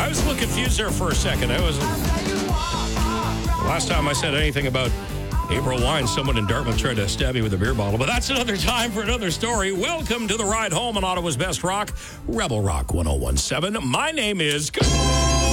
I was a little confused there for a second. Last time I said anything about April wine, someone in Dartmouth tried to stab me with a beer bottle. But that's another time for another story. Welcome to the ride home on Ottawa's Best Rock, Rebel Rock 101.7. My name is...